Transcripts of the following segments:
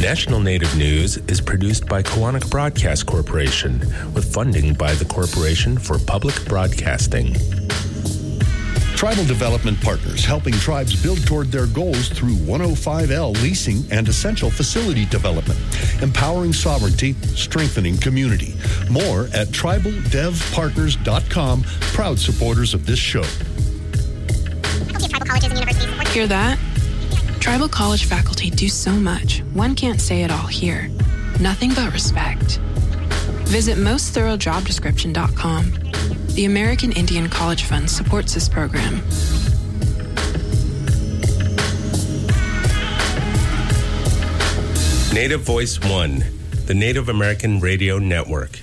National Native News is produced by Koahnic Broadcast Corporation with funding by the Corporation for Public Broadcasting. Tribal Development Partners, helping tribes build toward their goals through 105L leasing and essential facility development, empowering sovereignty, strengthening community. More at tribaldevpartners.com, proud supporters of this show. Tribal colleges and universities. Hear that? Tribal college faculty do so much, one can't say it all here. Nothing but respect. Visit mostthoroughdjobdescription.com. The American Indian College Fund supports this program. Native Voice One, the Native American Radio Network.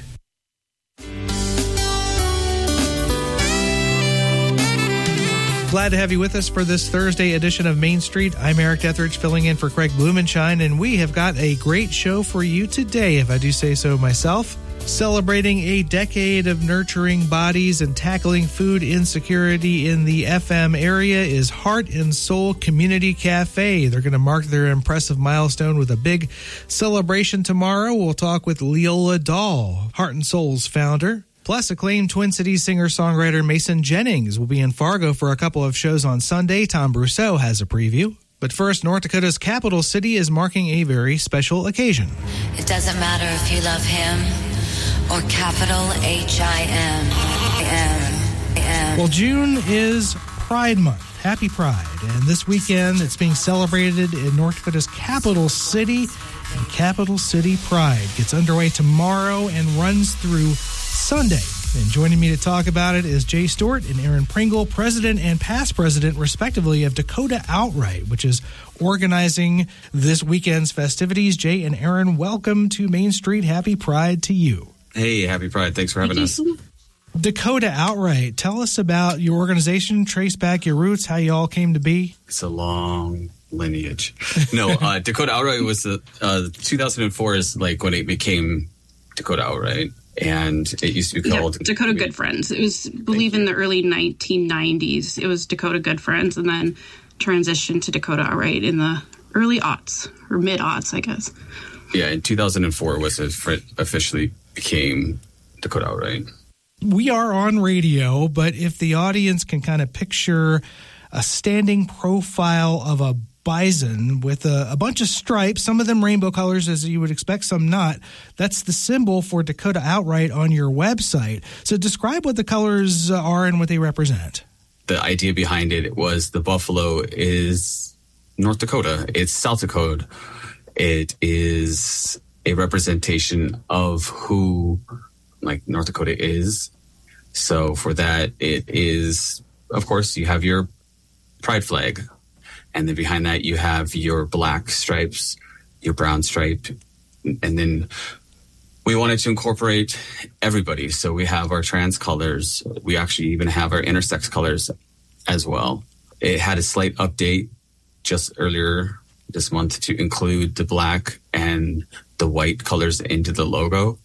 Glad to have you with us for this Thursday edition of Main Street. I'm Eric Etheridge, filling in for Craig Blumenshine, and we have got a great show for you today, if I do say so myself. Celebrating a decade of nurturing bodies and tackling food insecurity in the FM area is Heart and Soul Community Cafe. They're going to mark their impressive milestone with a big celebration tomorrow. We'll talk with Leola Dahl, Heart and Soul's founder. Plus, acclaimed Twin Cities singer-songwriter Mason Jennings will be in Fargo for a couple of shows on Sunday. Tom Brousseau has a preview. But first, North Dakota's capital city is marking a very special occasion. It doesn't matter if you love him or capital H-I-M. Well, June is Pride Month. Happy Pride. And this weekend, it's being celebrated in North Dakota's capital city. And Capital City Pride gets underway tomorrow and runs through Sunday. And joining me to talk about it is Jay Stewart and Aaron Pringle, president and past president, respectively, of Dakota Outright, which is organizing this weekend's festivities. Jay and Aaron, welcome to Main Street. Happy Pride to you. Hey, happy Pride. Thanks for having us. Dakota Outright, tell us about your organization, trace back your roots, how you all came to be. It's a long lineage. No, Dakota Outright was 2004 is like when it became Dakota Outright. And it used to be called Dakota Good Friends. It was, I believe, in the early 1990s. It was Dakota Good Friends, and then transitioned to Dakota Outright in the early aughts, or mid-aughts, I guess. Yeah, in 2004 was officially became Dakota Outright. We are on radio, but if the audience can kind of picture a standing profile of a bison with a bunch of stripes, some of them rainbow colors as you would expect, some not. That's the symbol for Dakota Outright on your website. So describe what the colors are and what they represent. The idea behind it was the buffalo is North Dakota. It's South Dakota. It is a representation of who North Dakota is. So for that, it is, of course, you have your pride flag. And then behind that, you have your black stripes, your brown stripe. And then we wanted to incorporate everybody. So we have our trans colors. We actually even have our intersex colors as well. It had a slight update just earlier this month to include the black and the white colors into the logo.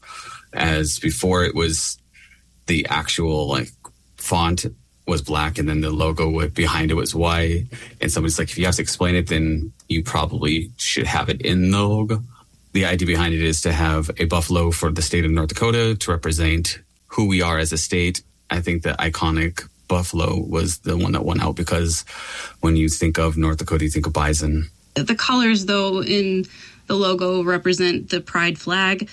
As before, it was the actual font was black, and then the logo behind it was white. And somebody's like, if you have to explain it, then you probably should have it in the logo. The idea behind it is to have a buffalo for the state of North Dakota to represent who we are as a state. I think the iconic buffalo was the one that won out because when you think of North Dakota, you think of bison. The colors, though, in the logo represent the pride flag.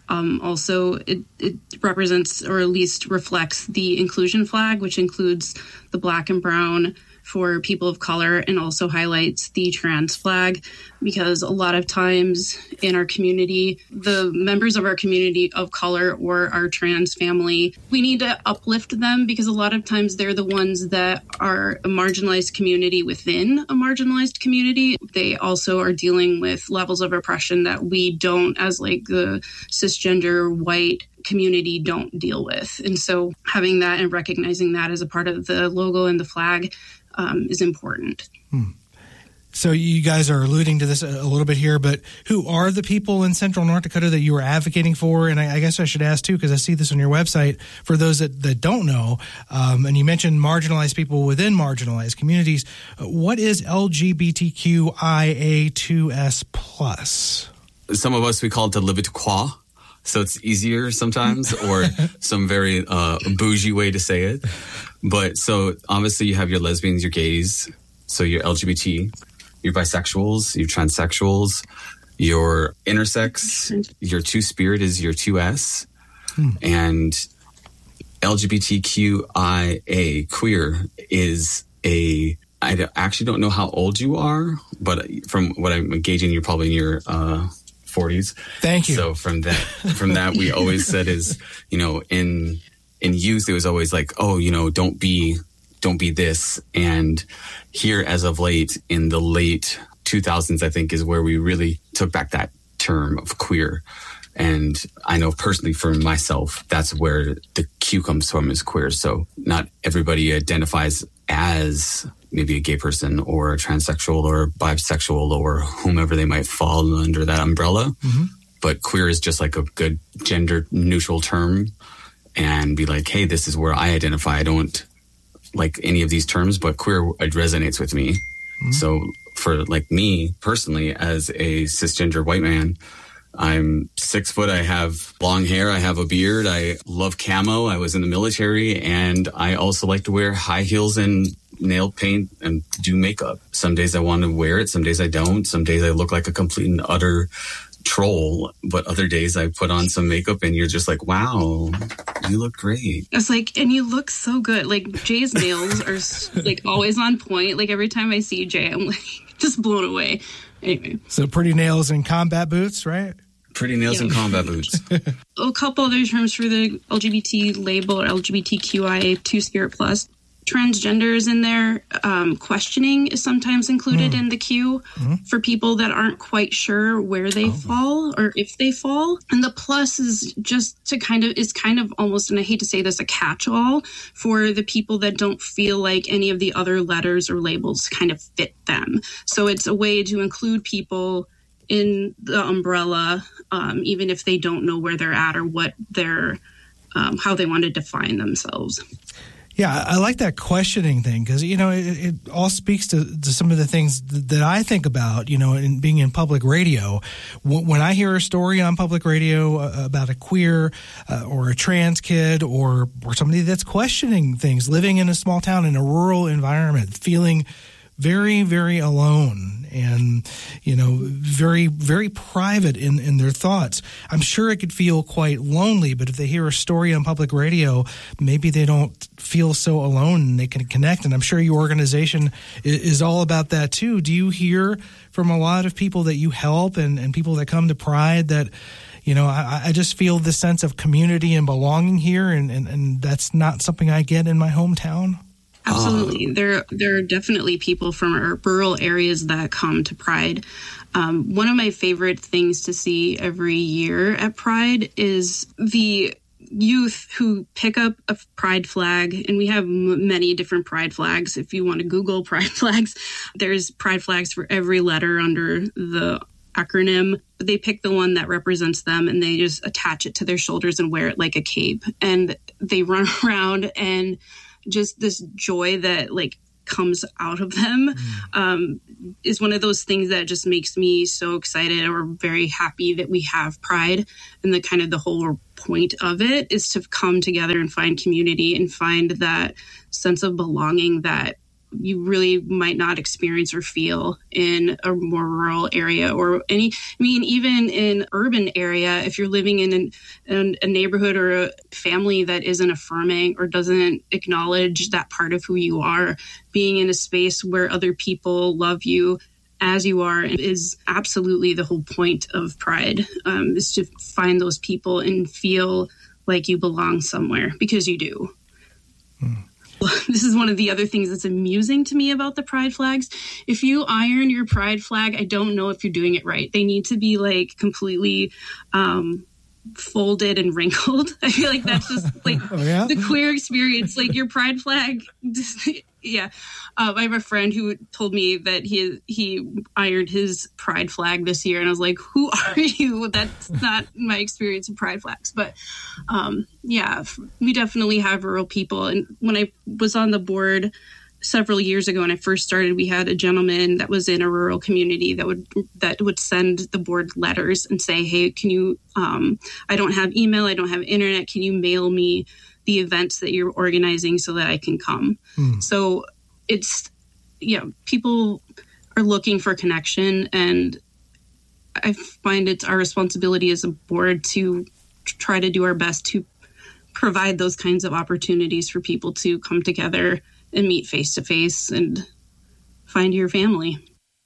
Also, it represents, or at least reflects, the inclusion flag, which includes the black and brown for people of color, and also highlights the trans flag, because a lot of times in our community, the members of our community of color or our trans family, we need to uplift them, because a lot of times they're the ones that are a marginalized community within a marginalized community. They also are dealing with levels of oppression that we don't, as the cisgender white community, don't deal with. And so having that and recognizing that as a part of the logo and the flag is important. So you guys are alluding to this a little bit here, but who are the people in central North Dakota that you are advocating for? And I guess I should ask, too, because I see this on your website, for those that don't know, and you mentioned marginalized people within marginalized communities. What is LGBTQIA2S+? some of us, we call it the live it quoi. So it's easier sometimes, or some very bougie way to say it. But so obviously you have your lesbians, your gays, so your LGBT, your bisexuals, your transsexuals, your intersex, your two-spirit is your 2S, and LGBTQIA, queer, is I actually don't know how old you are, but from what I'm gauging, you're probably in your 40s. Thank you. So from that, we always said is, in youth, it was always like, oh, don't be this. And here, as of late, in the late 2000s, I think, is where we really took back that term of queer. And I know personally for myself, that's where the Q comes from, is queer. So not everybody identifies as maybe a gay person or a transsexual or bisexual or whomever they might fall under that umbrella. Mm-hmm. But queer is just like a good gender neutral term, and be like, hey, this is where I identify. I don't like any of these terms, but queer, it resonates with me. Mm-hmm. So for like me personally, as a cisgender white man, I'm 6 foot. I have long hair. I have a beard. I love camo. I was in the military, and I also like to wear high heels and nail paint and do makeup. Some days I want to wear it. Some days I don't. Some days I look like a complete and utter troll, but other days I put on some makeup and you're just like, wow, you look great. It's like, and you look so good. Like Jay's nails are like always on point. Like every time I see Jay, I'm like just blown away. Anyway. So pretty nails and combat boots, right? Pretty nails and combat boots. A couple other terms for the LGBT label, or LGBTQIA, Two-Spirit Plus. Transgender is in there. Questioning is sometimes included in the queue for people that aren't quite sure where they fall or if they fall. And the plus is just to kind of almost, and I hate to say this, a catch-all for the people that don't feel like any of the other letters or labels kind of fit them. So it's a way to include people in the umbrella, even if they don't know where they're at or what they're, how they want to define themselves. Yeah, I like that questioning thing because, it all speaks to some of the things that I think about, in being in public radio. When I hear a story on public radio about a queer or a trans kid or somebody that's questioning things, living in a small town in a rural environment, feeling very, very alone and, very, very private in their thoughts. I'm sure it could feel quite lonely, but if they hear a story on public radio, maybe they don't feel so alone and they can connect. And I'm sure your organization is all about that too. Do you hear from a lot of people that you help and people that come to Pride that, I just feel this sense of community and belonging here, and that's not something I get in my hometown? Absolutely. There are definitely people from our rural areas that come to Pride. One of my favorite things to see every year at Pride is the youth who pick up a Pride flag, and we have many different Pride flags. If you want to Google Pride flags, there's Pride flags for every letter under the acronym. They pick the one that represents them and they just attach it to their shoulders and wear it like a cape. And they run around, and just this joy that comes out of them is one of those things that just makes me so excited or very happy that we have Pride. And the whole point of it is to come together and find community and find that sense of belonging that you really might not experience or feel in a more rural area or even in urban area. If you're living in a neighborhood or a family that isn't affirming or doesn't acknowledge that part of who you are, being in a space where other people love you as you are is absolutely the whole point of Pride, is to find those people and feel like you belong somewhere, because you do. This is one of the other things that's amusing to me about the Pride flags. If you iron your Pride flag, I don't know if you're doing it right. They need to be completely folded and wrinkled. I feel like that's just the queer experience. Your Pride flag. Yeah. I have a friend who told me that he ironed his Pride flag this year, and I was like, who are you? That's not my experience of Pride flags. But we definitely have rural people. And when I was on the board several years ago when I first started, we had a gentleman that was in a rural community that would send the board letters and say, hey, can you, I don't have email, I don't have internet, can you mail me the events that you're organizing so that I can come? So it's, people are looking for connection, and I find it's our responsibility as a board to try to do our best to provide those kinds of opportunities for people to come together and meet face to face and find your family.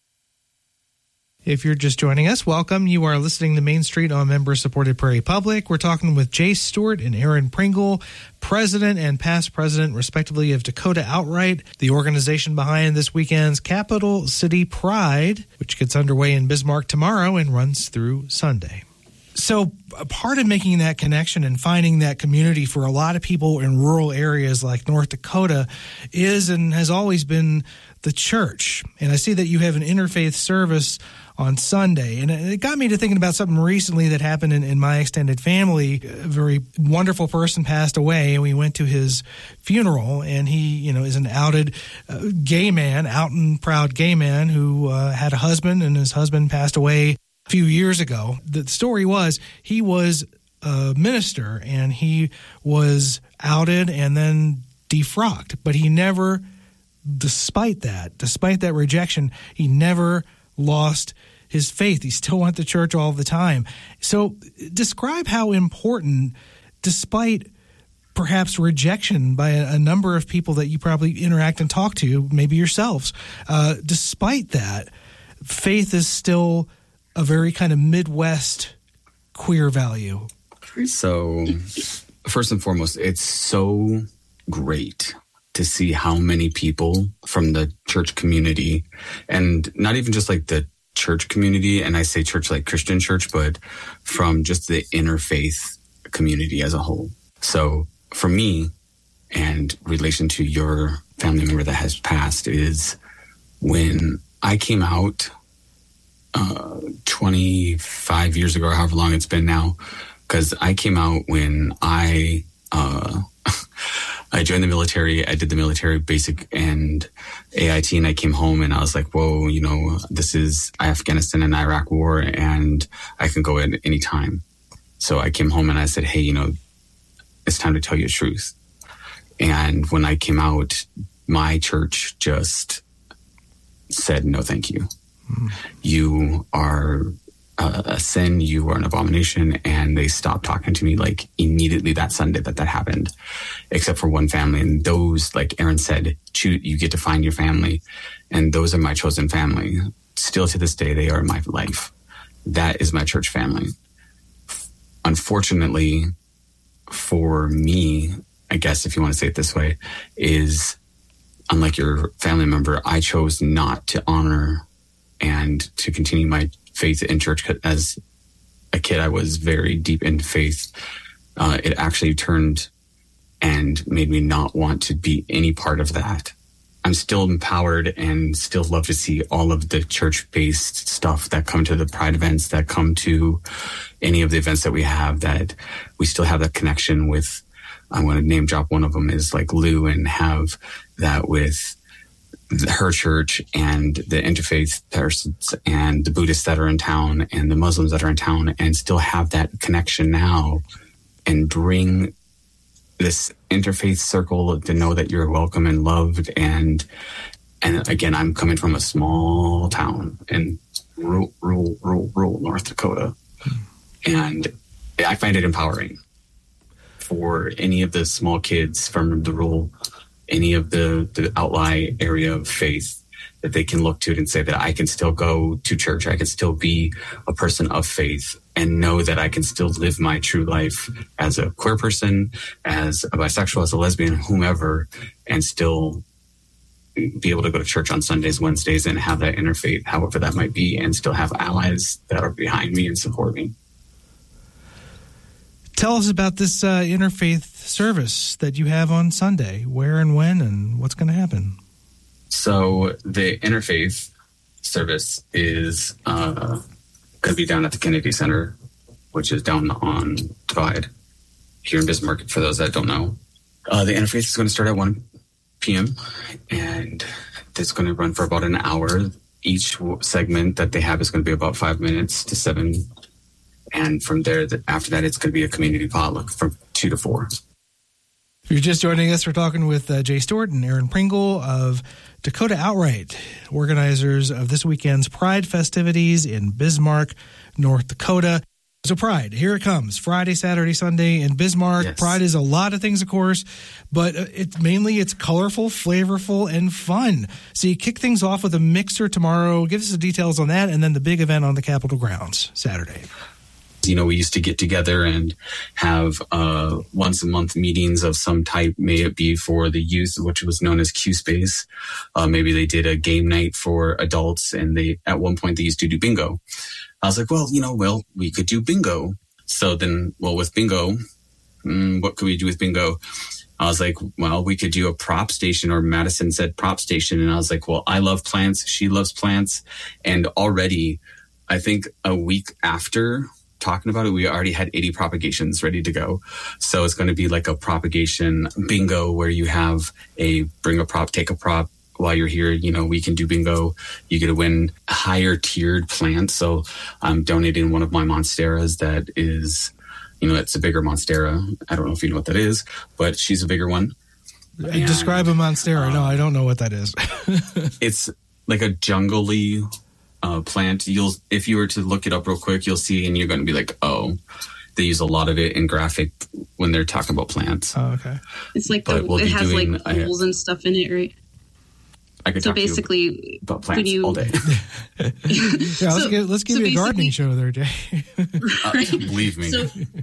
If you're just joining us, welcome. You are listening to Main Street on member-supported Prairie Public. We're talking with Jace Stewart and Aaron Pringle, president and past president, respectively, of Dakota Outright, the organization behind this weekend's Capital City Pride, which gets underway in Bismarck tomorrow and runs through Sunday. So a part of making that connection and finding that community for a lot of people in rural areas like North Dakota is and has always been the church. And I see that you have an interfaith service on Sunday. And it got me to thinking about something recently that happened in my extended family. A very wonderful person passed away, and we went to his funeral. And he, is an outed gay man, out and proud gay man who had a husband, and his husband passed away a few years ago. The story was he was a minister, and he was outed and then defrocked. But he never, despite that rejection, he never lost his faith. He still went to church all the time. So describe how important, despite perhaps rejection by a number of people that you probably interact and talk to, maybe yourselves, despite that, faith is still a very kind of Midwest queer value. So first and foremost, it's so great to see how many people from the church community, and not even just like the church community, and I say church like Christian church, but from just the interfaith community as a whole. So for me, and relation to your family member that has passed, is when I came out 25 years ago, or however long it's been now, because I came out when I joined the military. I did the military basic and AIT, and I came home and I was like, whoa, this is Afghanistan and Iraq war, and I can go at any time. So I came home and I said, hey, it's time to tell you the truth. And when I came out, my church just said, no, thank you. You are a sin, you are an abomination. And they stopped talking to me like immediately that Sunday that happened, except for one family. And those, like Aaron said, you get to find your family. And those are my chosen family. Still to this day, they are my life. That is my church family. Unfortunately for me, I guess if you want to say it this way, is unlike your family member, I chose not to honor and to continue my faith in church. As a kid, I was very deep in faith. It actually turned and made me not want to be any part of that. I'm still empowered and still love to see all of the church-based stuff that come to the Pride events, that come to any of the events that we have, that we still have that connection with. I'm going to name drop one of them is like Lou, and have that with her church and the interfaith persons and the Buddhists that are in town and the Muslims that are in town, and still have that connection now and bring this interfaith circle to know that you're welcome and loved. And again, I'm coming from a small town in rural North Dakota. And I find it empowering for any of the small kids from the rural, any of the outlying area of faith, that they can look to it and say that I can still go to church. I can still be a person of faith and know that I can still live my true life as a queer person, as a bisexual, as a lesbian, whomever, and still be able to go to church on Sundays, Wednesdays, and have that interfaith, however that might be, and still have allies that are behind me and support me. Tell us about this interfaith service that you have on Sunday. Where and when and what's going to happen? So the interfaith service is going to be down at the Kennedy Center, which is down on Divide here in Bismarck, for those that don't know. The interfaith is going to start at 1 p.m. and it's going to run for about an hour. Each segment that they have is going to be about 5 minutes to 7. And from there, after that, it's going to be a community potluck from 2 to 4. If you're just joining us, we're talking with Jay Stewart and Aaron Pringle of Dakota Outright, organizers of this weekend's Pride festivities in Bismarck, North Dakota. So Pride, here it comes. Friday, Saturday, Sunday in Bismarck. Yes. Pride is a lot of things, of course, but it's colorful, flavorful, and fun. So you kick things off with a mixer tomorrow. Give us the details on that, and then the big event on the Capitol grounds Saturday. You know, we used to get together and have once a month meetings of some type. May it be for the youth, which was known as Q Space. Maybe they did a game night for adults, and at one point they used to do bingo. I was like, well, we could do bingo. So then, with bingo, what could we do with bingo? I was like, well, we could do a prop station, or Madison said prop station. And I was like, well, I love plants. She loves plants. And already, I think a week after talking about it, we already had 80 propagations ready to go. So it's going to be like a propagation bingo where you have bring a prop, take a prop. While you're here, we can do bingo. You get to win higher tiered plants. So I'm donating one of my monsteras that is, it's a bigger monstera. I don't know if you know what that is, but she's a bigger one. Describe a monstera. No, I don't know what that is. It's like a jungly plant. If you were to look it up real quick, you'll see, and you're going to be like, oh, they use a lot of it in graphic when they're talking about plants. Oh, okay. It's like it has like holes and stuff in it, right? I could so talk basically, to you about plants all day. Let's give you a gardening show there, Jay. Right? Believe me.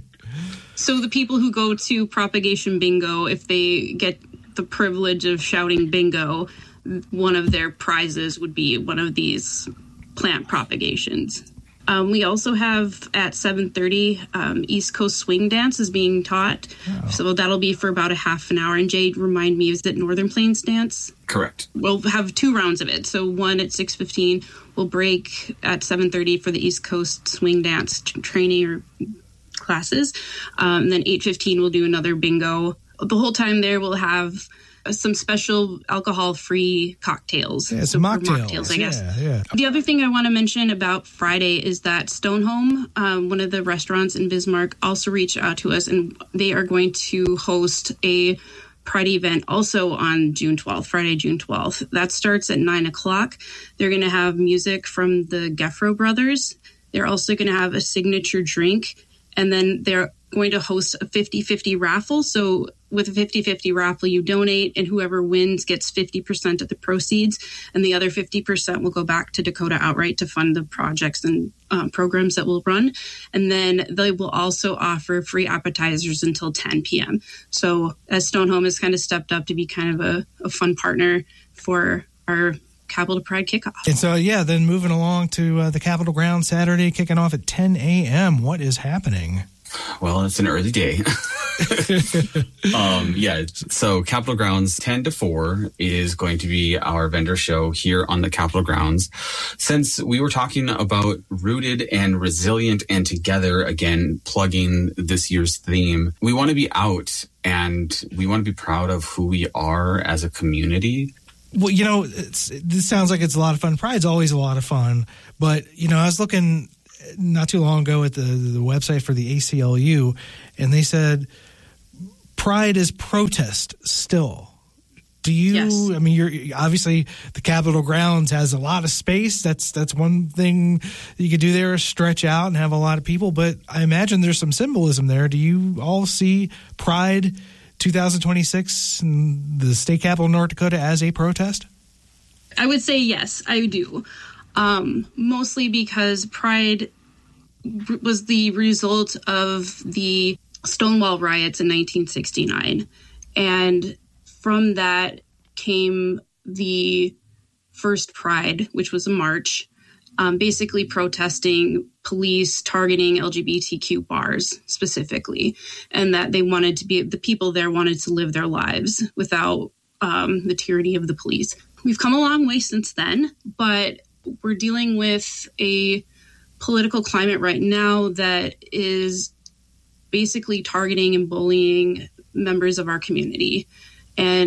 So the people who go to Propagation Bingo, if they get the privilege of shouting bingo, one of their prizes would be one of these plant propagations. We also have at 7:30, East Coast Swing Dance is being taught. Oh. So that'll be for about a half an hour. And Jade, remind me, is it Northern Plains Dance? Correct. We'll have 2 rounds of it. So one at 6:15. We'll break at 7:30 for the East Coast Swing Dance training or classes. And then 8:15, we'll do another bingo. The whole time there, we'll have some special alcohol-free cocktails. Yeah, some mocktails, I guess. Yeah. The other thing I want to mention about Friday is that Stonehome, one of the restaurants in Bismarck, also reached out to us, and they are going to host a Pride event also on June 12th, Friday, June 12th. That starts at 9 o'clock. They're going to have music from the Geffro brothers. They're also going to have a signature drink, and then they're going to host a 50-50 raffle. So with a 50-50 raffle, you donate, and whoever wins gets 50% of the proceeds, and the other 50% will go back to Dakota Outright to fund the projects and programs that we'll run. And then they will also offer free appetizers until 10 p.m. So as Stonehome has kind of stepped up to be kind of a fun partner for our Capitol Pride kickoff. And so, then moving along to the Capitol grounds Saturday, kicking off at 10 a.m. What is happening? Well, it's an early day. So Capitol Grounds 10 to 4 is going to be our vendor show here on the Capitol Grounds. Since we were talking about rooted and resilient and together, again, plugging this year's theme, we want to be out and we want to be proud of who we are as a community. Well, this sounds like it's a lot of fun. Pride's always a lot of fun. But, I was looking not too long ago at the website for the ACLU, and they said Pride is protest still. Do you? Yes. I mean, you're obviously the Capitol grounds has a lot of space. That's one thing you could do there is stretch out and have a lot of people. But I imagine there's some symbolism there. Do you all see Pride 2026 in the state capital of North Dakota as a protest? I would say yes, I do. Mostly because Pride was the result of the Stonewall riots in 1969. And from that came the first Pride, which was a march, basically protesting police targeting LGBTQ bars specifically, and that they wanted to be, the people there wanted to live their lives without the tyranny of the police. We've come a long way since then, but we're dealing with a political climate right now that is basically targeting and bullying members of our community. And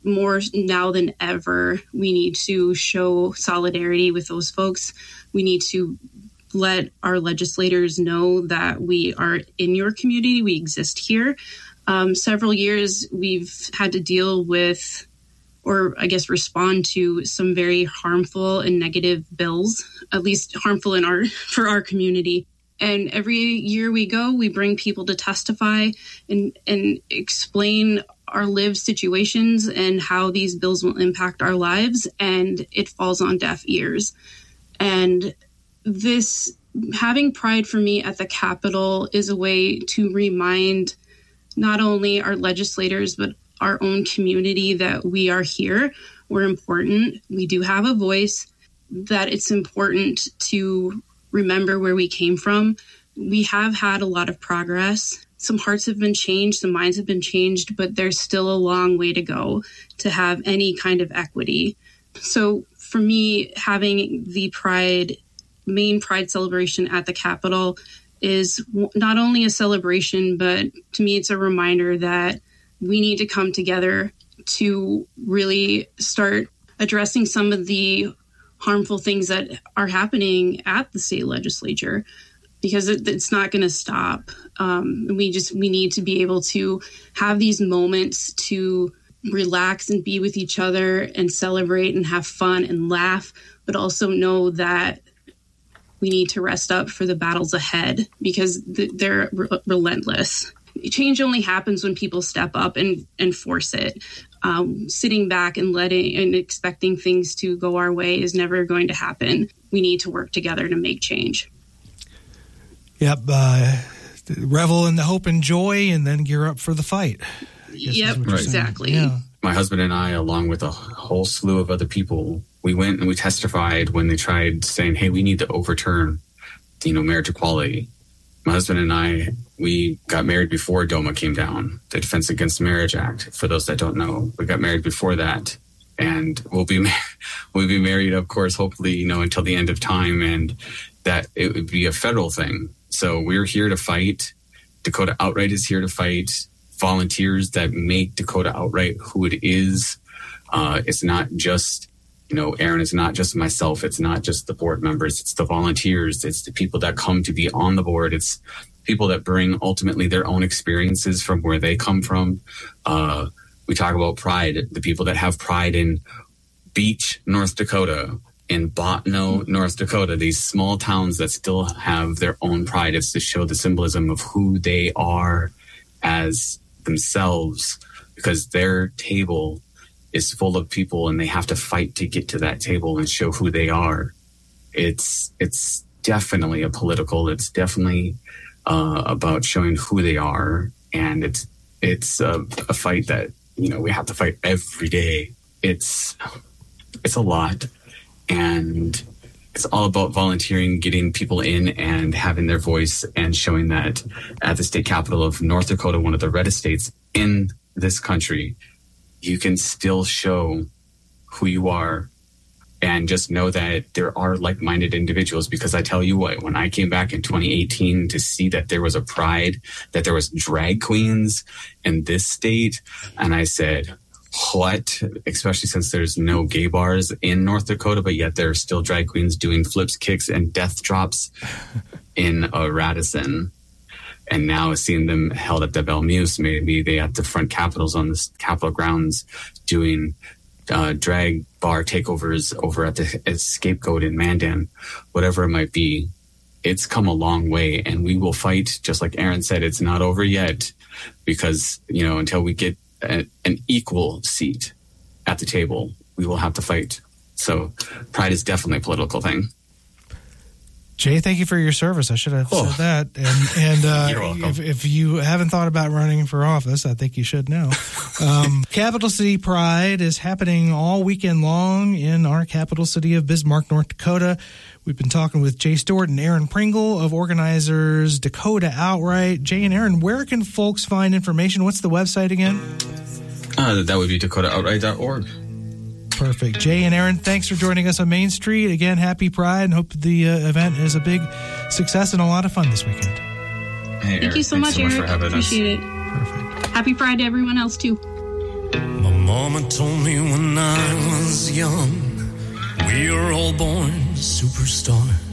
more now than ever, we need to show solidarity with those folks. We need to let our legislators know that we are in your community. We exist here. Several years we've had to deal with, or I guess respond to, some very harmful and negative bills, at least harmful for our community. And every year we go, we bring people to testify and explain our lived situations and how these bills will impact our lives, and it falls on deaf ears. And this, having Pride for me at the Capitol, is a way to remind not only our legislators, but our own community that we are here, we're important, we do have a voice, that it's important to remember where we came from. We have had a lot of progress. Some hearts have been changed, some minds have been changed, but there's still a long way to go to have any kind of equity. So for me, having the main Pride celebration at the Capitol is not only a celebration, but to me, it's a reminder that we need to come together to really start addressing some of the harmful things that are happening at the state legislature, because it's not going to stop. We need to be able to have these moments to relax and be with each other and celebrate and have fun and laugh, but also know that we need to rest up for the battles ahead, because they're relentless. Change only happens when people step up and force it. Sitting back and expecting things to go our way is never going to happen. We need to work together to make change. Yep. Revel in the hope and joy, and then gear up for the fight. Yep, exactly. Yeah. My husband and I, along with a whole slew of other people, we went and we testified when they tried saying, hey, we need to overturn, marriage equality. My husband and I, we got married before DOMA came down, the Defense Against Marriage Act. For those that don't know, we got married before that, and we'll be married, of course, hopefully, until the end of time, and that it would be a federal thing. So we're here to fight. Dakota Outright is here to fight. Volunteers that make Dakota Outright who it is. It's not just, Aaron, it's not just myself. It's not just the board members. It's the volunteers. It's the people that come to be on the board. It's people that bring ultimately their own experiences from where they come from. We talk about pride, the people that have pride in Beach, North Dakota, in Botno, North Dakota, these small towns that still have their own pride. It's to show the symbolism of who they are as themselves, because their table is full of people and they have to fight to get to that table and show who they are. It's definitely it's definitely about showing who they are. And it's a fight that, we have to fight every day. It's a lot. And it's all about volunteering, getting people in and having their voice, and showing that at the state capital of North Dakota, one of the reddest states in this country, you can still show who you are, and just know that there are like-minded individuals. Because I tell you what, when I came back in 2018 to see that there was a pride, that there was drag queens in this state, and I said, what? Especially since there's no gay bars in North Dakota, but yet there are still drag queens doing flips, kicks, and death drops in Radisson. And now seeing them held at the Belle Muse, maybe they at the front capitals on the Capitol grounds doing drag bar takeovers over at the Scapegoat in Mandan, whatever it might be. It's come a long way, and we will fight. Just like Aaron said, it's not over yet, because, until we get an equal seat at the table, we will have to fight. So pride is definitely a political thing. Jay, thank you for your service. I should have said that. And You're welcome. If you haven't thought about running for office, I think you should now. Capital City Pride is happening all weekend long in our capital city of Bismarck, North Dakota. We've been talking with Jay Stewart and Aaron Pringle of organizers Dakota Outright. Jay and Aaron, where can folks find information? What's the website again? That would be dakotaoutright.org. Perfect. Jay and Aaron, thanks for joining us on Main Street. Again, happy Pride, and hope the event is a big success and a lot of fun this weekend. Hey, Thank you so much, Eric. For having Appreciate us. it. Perfect. Happy Pride to everyone else, too. My mama told me when I was young, we are all born superstars.